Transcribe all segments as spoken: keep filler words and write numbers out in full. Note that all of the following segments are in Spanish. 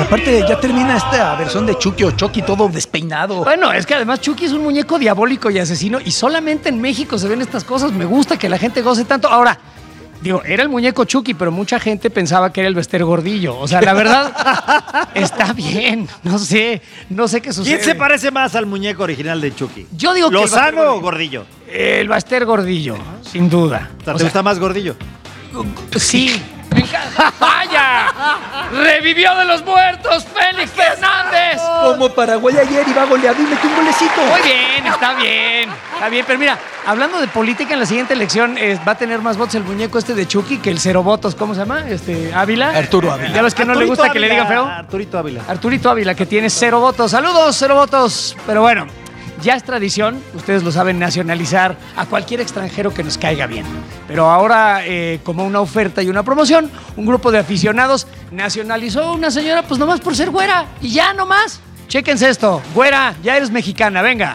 aparte ya termina esta versión de Chucky o Chucky todo despeinado. Bueno, es que además Chucky es un muñeco diabólico y asesino y solamente en México se ven estas cosas. Me gusta que la gente goce tanto. Ahora, digo, era el muñeco Chucky, pero mucha gente pensaba que era el Bester Gordillo. O sea, la verdad, está bien. No sé, no sé qué sucede. ¿Quién se parece más al muñeco original de Chucky? Yo digo que el Bester ¿Lozano o Gordillo? El Bester Gordillo, sin duda. O sea, O ¿te sea, gusta más Gordillo? sí. Me encanta. ¡Vaya! ¡Revivió de los muertos Félix Fernández! Como Paraguay ayer iba goleado y metió un golecito. Muy bien, está bien. Está bien, pero mira, hablando de política, en la siguiente elección eh, va a tener más votos el muñeco este de Chucky que el cero votos. ¿Cómo se llama? Este, Ávila. Arturo Ávila. Ya ves que no le Arturito gusta que le Ávila, diga feo. Arturito Ávila. Arturito Ávila, que tiene cero votos. Saludos, cero votos. Pero bueno, ya es tradición, ustedes lo saben, nacionalizar a cualquier extranjero que nos caiga bien. Pero ahora, eh, como una oferta y una promoción, un grupo de aficionados nacionalizó a una señora, pues nomás por ser güera. Y ya nomás. Chéquense esto. Güera, ya eres mexicana, venga.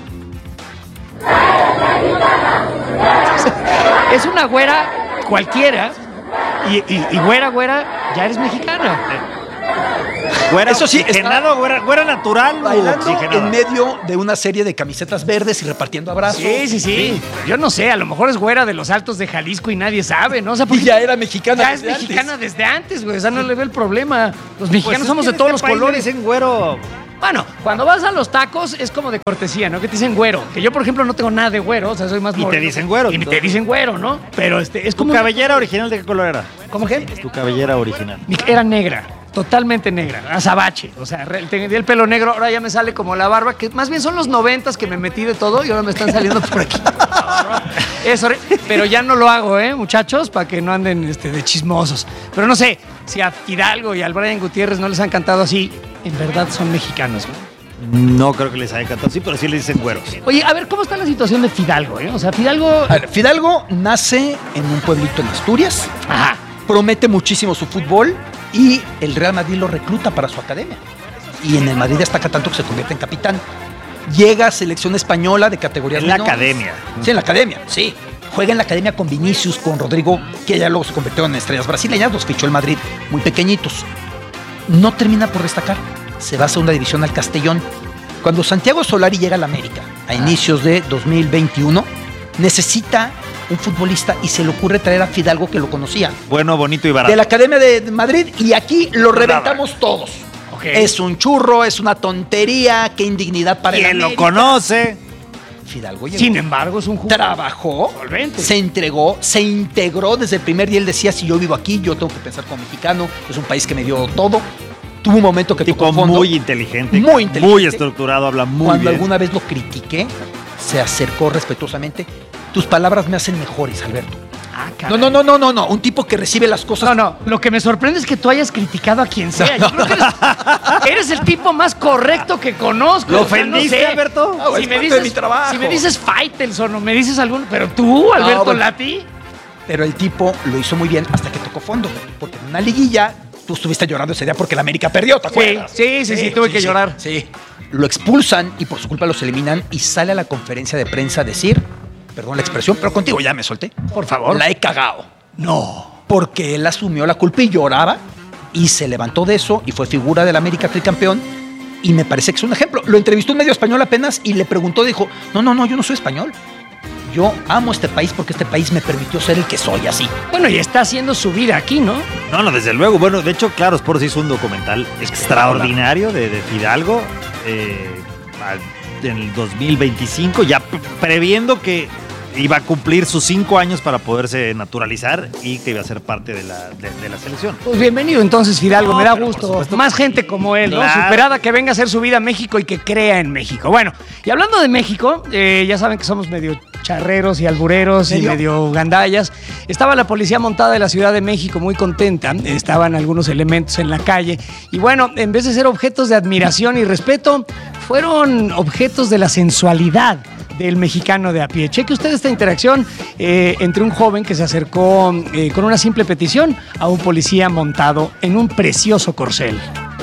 Es una güera cualquiera. Y, y, y güera, güera, ya eres mexicana. Güera Eso sí, oxigenado, güera, güera natural o Bailando oxigenado. en medio de una serie de camisetas verdes y repartiendo abrazos. Sí, sí, sí. Yo no sé, a lo mejor es güera de los Altos de Jalisco y nadie sabe, ¿no? O sea, Y ya era mexicana ya es desde antes. mexicana desde antes, güey. O sea, no le ve el problema. Los mexicanos Pues es somos que de en todos este los país le colores. dicen güero. Bueno, cuando vas a los tacos es como de cortesía, ¿no? Que te dicen güero. Que yo, por ejemplo, no tengo nada de güero. O sea, soy más Y te moreno. dicen güero, Y te entonces. dicen güero, ¿no? Pero este, es ¿Tu como... cabellera original de qué color era? ¿Cómo qué? Tu cabellera original. Mi- Era negra. Totalmente negra, azabache. O sea, re- tenía el pelo negro, ahora ya me sale como la barba, que más bien son los noventas que me metí de todo y ahora me están saliendo por aquí. Eso, pero ya no lo hago, ¿eh, muchachos? Para que no anden este, de chismosos. Pero no sé, si a Fidalgo y al Brian Gutiérrez no les han cantado así, en verdad son mexicanos, ¿no? No creo que les haya encantado, sí, pero sí le dicen güeros. Oye, a ver, ¿cómo está la situación de Fidalgo, eh? O sea, Fidalgo... A ver, Fidalgo nace en un pueblito en Asturias, Ajá. promete muchísimo su fútbol y el Real Madrid lo recluta para su academia. Y en el Madrid destaca tanto que se convierte en capitán. Llega a selección española de categorías En la menores. academia. Sí, en la academia, sí. Juega en la academia con Vinicius, con Rodrigo, que ya luego se convirtieron en estrellas brasileñas, los fichó el Madrid muy pequeñitos. No termina por destacar, se va a segunda división al Castellón. Cuando Santiago Solari llega al América a inicios de dos mil veintiuno, necesita un futbolista y se le ocurre traer a Fidalgo, que lo conocía, Bueno, bonito y barato. de la Academia de Madrid, y aquí lo reventamos todos. Ok. Es un churro, es una tontería, qué indignidad para el ¿Quién lo América. conoce? Fidalgo llegó. Sin embargo, es un jugador Trabajó, solvente. se entregó, se integró desde el primer día. Él decía, si yo vivo aquí, yo tengo que pensar como mexicano, es un país que me dio todo. Tuvo un momento que Tipo tocó fondo. muy inteligente. Muy inteligente. Muy estructurado, habla muy Cuando bien. alguna vez lo critiqué, se acercó respetuosamente. Tus palabras me hacen mejores, Alberto. Ah, caray. No, no, no, no, no, no. Un tipo que recibe las cosas. No, no, lo que me sorprende es que tú hayas criticado a quien sea. Yo creo que eres, eres el tipo más correcto que conozco. ¿Lo O sea, no ofendiste, sé. Alberto? No, Si es me parte dices, de mi trabajo. si me dices Faitelson o me dices algún... Pero tú, Alberto bueno. Lati... Pero el tipo lo hizo muy bien hasta que tocó fondo. Porque en una liguilla, tú estuviste llorando ese día porque la América perdió, ¿te Sí, acuerdas? sí, sí, sí, tuve que llorar. Sí. Lo expulsan y por su culpa los eliminan y sale a la conferencia de prensa a decir, perdón la expresión, pero contigo ya me solté. Por favor. La he cagado. No. Porque él asumió la culpa y lloraba y se levantó de eso y fue figura del América tricampeón. Y me parece que es un ejemplo. Lo entrevistó un medio español apenas y le preguntó, dijo, no, no, no, yo no soy español. Yo amo este país porque este país me permitió ser el que soy así. Bueno, y está haciendo su vida aquí, ¿no? No, no, desde luego. Bueno, de hecho, claro, Sports hizo un documental extraordinario de, de Fidalgo eh, al- en el dos mil veinticinco, ya p- previendo que iba a cumplir sus cinco años para poderse naturalizar y que iba a ser parte de la, de, de la selección. Pues bienvenido entonces, Fidalgo, No, me da pero por gusto. supuesto Más que gente sí. como él, ¿no? Claro. Superada, que venga a hacer su vida a México y que crea en México. Bueno, y hablando de México, eh, ya saben que somos medio charreros y albureros y ¿Medio? medio gandallas. Estaba la policía montada de la Ciudad de México muy contenta, estaban algunos elementos en la calle y bueno, en vez de ser objetos de admiración y respeto, fueron objetos de la sensualidad del mexicano de a pie. Cheque usted esta interacción eh, entre un joven que se acercó eh, con una simple petición a un policía montado en un precioso corcel.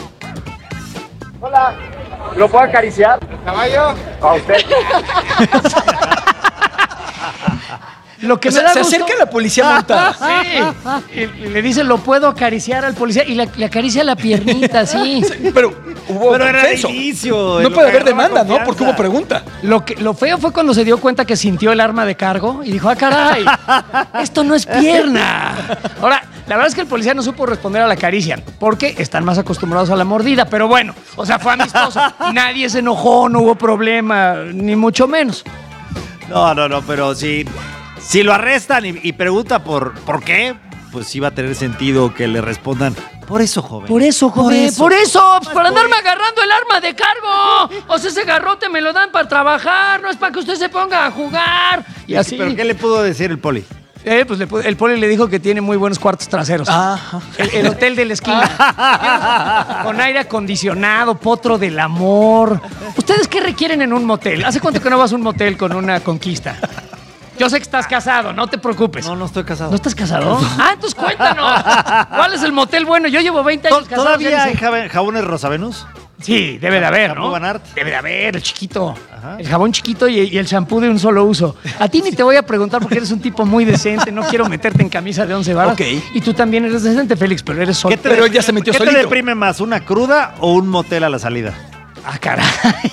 Hola, ¿lo puedo acariciar? ¿Caballo? A usted. Lo que O me sea, da se gusto- acerca la policía montada. Sí. Y le dice, ¿lo puedo acariciar al policía? Y le, le acaricia la piernita, sí. Pero hubo Pero era de consenso. inicio. No lo puede que haber agarraba demanda, ¿no? confianza. Porque hubo pregunta. Lo, que, lo feo fue cuando se dio cuenta que sintió el arma de cargo y dijo, ah, caray, esto no es pierna. Ahora, la verdad es que el policía no supo responder a la caricia, porque están más acostumbrados a la mordida, pero bueno, o sea, fue amistoso. Nadie se enojó, no hubo problema, ni mucho menos. No, no, no, pero si, si lo arrestan y, y pregunta por, por qué, pues sí va a tener sentido que le respondan, por eso, joven. Por eso, joven, eso. por eso, pues, Más para por andarme eso. agarrando el arma de cargo. O sea, ese garrote me lo dan para trabajar, no es para que usted se ponga a jugar. Y así. ¿Pero qué le pudo decir el poli? Eh, pues le pu- el poli le dijo que tiene muy buenos cuartos traseros. Ajá. El, el hotel de la esquina. Con aire acondicionado, potro del amor. ¿Ustedes qué requieren en un motel? ¿Hace cuánto que no vas a un motel con una conquista? Yo sé que estás casado, no te preocupes. No, no estoy casado. ¿No estás casado? Ah, entonces cuéntanos. ¿Cuál es el motel bueno? Yo llevo veinte años casado. ¿Todavía ya hay ni sé. jab- jabones Rosavenus? Sí, debe de haber, ¿no? ¿Shampoo Van Aert? Debe de haber, el chiquito. Ajá. El jabón chiquito y, y el shampoo de un solo uso. A ti ni te voy a preguntar porque eres un tipo muy decente, no quiero meterte en camisa de once varas. Ok. Y tú también eres decente, Félix, pero eres solo. ¿Qué te, Pero de- él ya se metió ¿qué te solito. deprime más, una cruda o un motel a la salida? Ah, caray.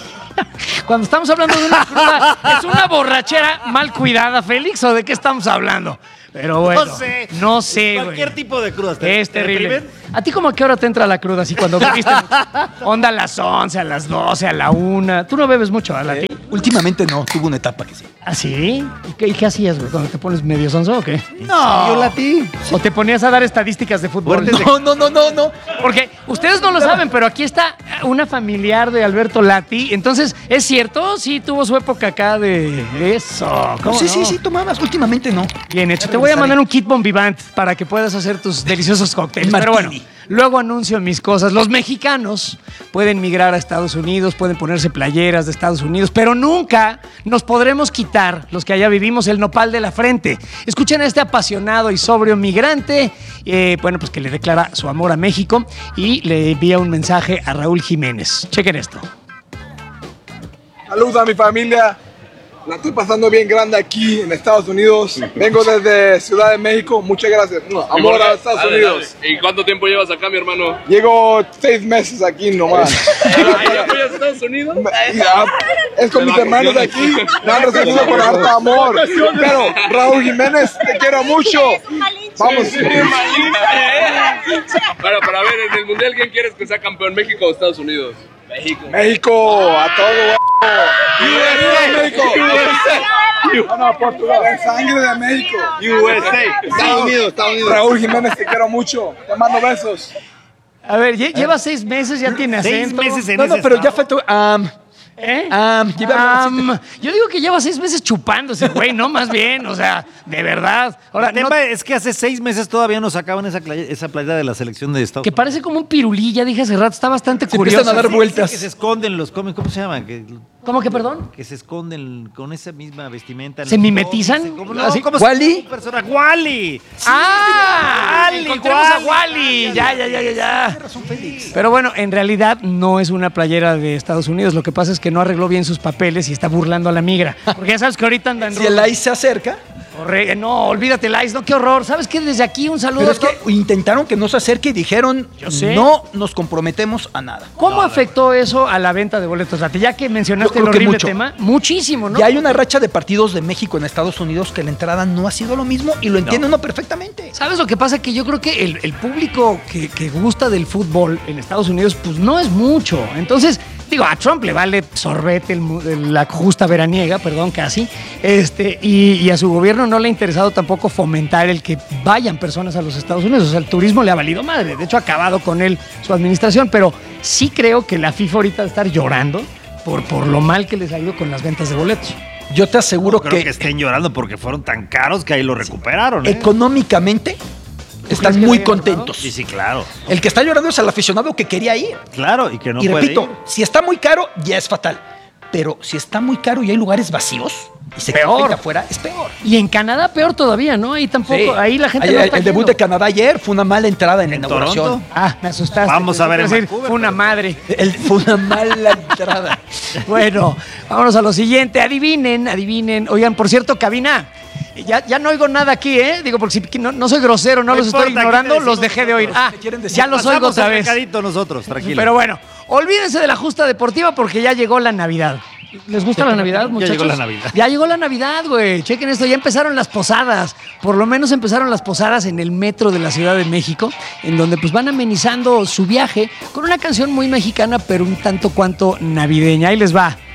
Cuando estamos hablando de una cruda, ¿es una borrachera mal cuidada, Félix? ¿O de qué estamos hablando? Pero bueno, no sé. no sé, güey. Cualquier tipo de crudas. ¿te- Es te terrible. deprimen? ¿A ti como a qué hora te entra la cruda así cuando bebiste mucho? Onda a las once, a las doce, a la una. Tú no bebes mucho, ¿a la ti? Últimamente no, tuvo una etapa que sí. ¿Ah, sí? ¿Y qué, y qué hacías, güey? ¿Cuando te pones medio sonso o qué? No. Yo latí. ¿O te ponías a dar estadísticas de fútbol? Fuertes de- No, no, no, no, no. Porque ustedes no lo saben, pero aquí está una familiar de Alberto Lati. Entonces, ¿es cierto? Sí, tuvo su época acá de eso. ¿Cómo Sí, no? sí, sí, tomabas. Últimamente no. Bien hecho. Te voy a mandar un kit Bombivant para que puedas hacer tus deliciosos cócteles. Pero bueno, Martini. luego anuncio mis cosas. Los mexicanos pueden migrar a Estados Unidos, pueden ponerse playeras de Estados Unidos, pero nunca nos podremos quitar, los que allá vivimos, el nopal de la frente. Escuchen a este apasionado y sobrio migrante, eh, bueno, pues que le declara su amor a México y le envía un mensaje a Raúl Jiménez. Chequen esto. Saludos a mi familia. La estoy pasando bien grande aquí en Estados Unidos. Vengo desde Ciudad de México. Muchas gracias. Amor a Estados Dale, Unidos. dale. ¿Y cuánto tiempo llevas acá, mi hermano? Llego seis meses aquí nomás. ¿Ya apoyas a Estados Unidos? Ya, es con mis hermanos de aquí. Me han recibido con harto amor. Pero, Raúl Jiménez, te quiero mucho. Vamos. Bueno, para ver, en el Mundial, ¿quién quieres que sea campeón, México o Estados Unidos? México. México, a todo. ¡Viva México! No, no, Portugal. La sangre de México. U S A. Estados Unidos, Estados Unidos. Raúl Jiménez, te quiero mucho. Te mando besos. A ver, lle- lleva seis meses, ya tiene Seis acento. meses en No, no, ese pero ya estado. faltó. am, ¿Eh? am, lleva- Am, yo digo que lleva seis meses chupándose, güey, no más bien, o sea, de verdad. Ahora, El no- tema es que hace seis meses todavía nos sacaban esa, playa- esa playa de la selección de Estados que parece como un pirulí, ya dije hace rato, está bastante Se curioso. empiezan a dar vueltas. Que se esconden los cómics, ¿cómo se llaman? Que, ¿Cómo que perdón? que se esconden con esa misma vestimenta. en ¿Se los mimetizan? cómics, ¿Cómo, no, Así, ¿cómo se ¿Wall-E? llama su persona? ¡Wally! ¡Ah! Wally, Encontremos a Wally. Wally. Ya, ya, ya, ya, ya. Pero bueno, en realidad no es una playera de Estados Unidos. Lo que pasa es que no arregló bien sus papeles y está burlando a la migra. Porque ya sabes que ahorita andan... Si el I C E se acerca, Corre- No, olvídate el ICE, no, qué horror. ¿Sabes qué? Desde aquí un saludo pero a es que todos. intentaron que no se acerque y dijeron, Yo sé. no nos comprometemos a nada. ¿Cómo afectó eso a la venta de boletos? Lati? Ya que mencionaste Yo el creo que horrible mucho. tema, muchísimo, ¿no? Y hay una racha de partidos de México en Estados Unidos que la entrada no ha sido lo mismo y lo entiende uno perfectamente. ¿Sabes lo que pasa? Que yo creo que el, el público que, que gusta del fútbol en Estados Unidos, pues no es mucho. Entonces, digo, a Trump le vale sorbete el mu- el- la justa veraniega, perdón, casi. Este, y, y a su gobierno no le ha interesado tampoco fomentar el que vayan personas a los Estados Unidos. O sea, el turismo le ha valido madre. De hecho, ha acabado con él su administración. Pero sí creo que la FIFA ahorita va a estar llorando por, por lo mal que les ha ido con las ventas de boletos. Yo te aseguro No creo que, que, estén llorando porque fueron tan caros que ahí lo recuperaron. ¿eh? económicamente están crees que muy le hayan contentos. Sí, sí, claro. El que está llorando es el aficionado que quería ir. Claro, y que no y puede repito, ir. si está muy caro, ya es fatal. Pero si está muy caro y hay lugares vacíos y se Peor. queda afuera, es peor. Y en Canadá peor todavía, ¿no? Ahí tampoco, Sí. ahí la gente Ayer, no está el debut yendo. de Canadá ayer fue una mala entrada en la ¿En inauguración. Toronto? Ah, me asustaste. Vamos a ver Quiero en decir, Vancouver, fue una pero- madre. El- fue una mala entrada. Bueno, vámonos a lo siguiente. Adivinen, adivinen. Oigan, por cierto, cabina, Ya, ya no oigo nada aquí, ¿eh? Digo, porque si no, no soy grosero, no, No los importa, estoy aquí ignorando, te los decimos dejé de oír. Ah, ya los oigo Pasamos otra el vez. recadito nosotros, tranquilo. Pero bueno, olvídense de la justa deportiva porque ya llegó la Navidad. ¿Les gusta la Navidad, muchachos? Ya llegó la Navidad. Ya llegó la Navidad, güey. Chequen esto, ya empezaron las posadas. Por lo menos empezaron las posadas en el metro de la Ciudad de México, en donde pues van amenizando su viaje con una canción muy mexicana, pero un tanto cuanto navideña. Ahí les va.